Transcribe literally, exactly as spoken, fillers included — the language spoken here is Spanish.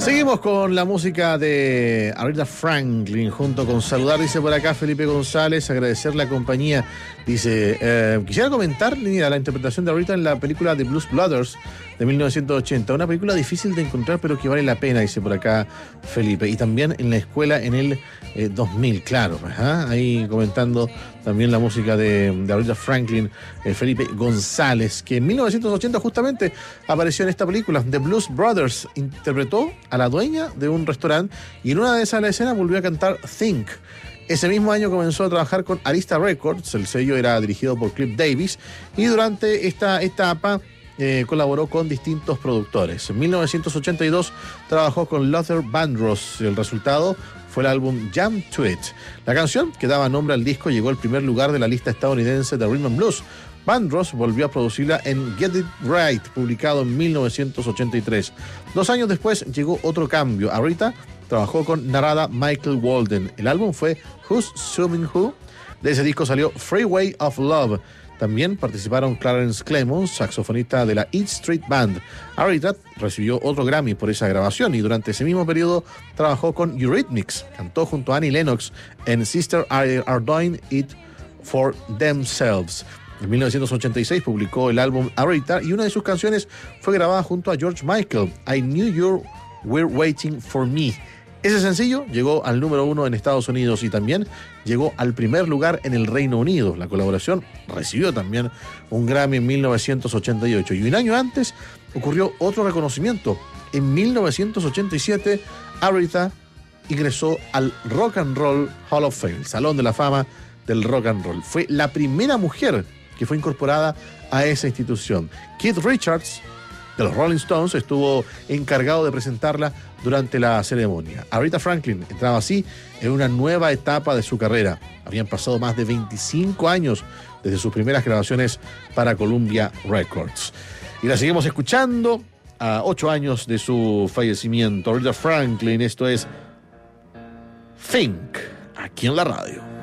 Seguimos con la música de Aretha Franklin junto con saludar, dice por acá Felipe González, agradecer la compañía. Dice, eh, quisiera comentar, mira, la interpretación de Aretha en la película The Blues Brothers de mil novecientos ochenta, una película difícil de encontrar pero que vale la pena, dice por acá Felipe. Y también en la escuela en el eh, dos mil, claro, ¿eh? Ahí comentando también la música de, de Aretha Franklin, eh, Felipe González, que en mil novecientos ochenta justamente apareció en esta película, The Blues Brothers, interpretó a la dueña de un restaurante y en una de esas escenas volvió a cantar Think. Ese mismo año comenzó a trabajar con Arista Records, el sello era dirigido por Cliff Davis, y durante esta etapa eh, colaboró con distintos productores. En mil novecientos ochenta y dos trabajó con Luther Vandross, el resultado fue el álbum Jam to It. La canción, que daba nombre al disco, llegó al primer lugar de la lista estadounidense de Rhythm and Blues. Vandross volvió a producirla en Get It Right, publicado en mil novecientos ochenta y tres. Dos años después llegó otro cambio. Aretha trabajó con Narada Michael Walden. El álbum fue Who's Suing Who. De ese disco salió Freeway of Love. También participaron Clarence Clemons, saxofonista de la East Street Band. Aretha recibió otro Grammy por esa grabación y durante ese mismo periodo trabajó con Eurythmics. Cantó junto a Annie Lennox en Sister Are, Are Doing It for Themselves. En mil novecientos ochenta y seis publicó el álbum Aretha y una de sus canciones fue grabada junto a George Michael, I Knew You Were Waiting for Me. Ese sencillo llegó al número uno en Estados Unidos y también llegó al primer lugar en el Reino Unido. La colaboración recibió también un Grammy en mil novecientos ochenta y ocho y un año antes ocurrió otro reconocimiento. En mil novecientos ochenta y siete, Aretha ingresó al Rock and Roll Hall of Fame, el Salón de la Fama del Rock and Roll. Fue la primera mujer que fue incorporada a esa institución. Keith Richards, de los Rolling Stones, estuvo encargado de presentarla durante la ceremonia. Aretha Franklin entraba así en una nueva etapa de su carrera. Habían pasado más de veinticinco años desde sus primeras grabaciones para Columbia Records. Y la seguimos escuchando a ocho años de su fallecimiento. Aretha Franklin, esto es Think, aquí en la radio.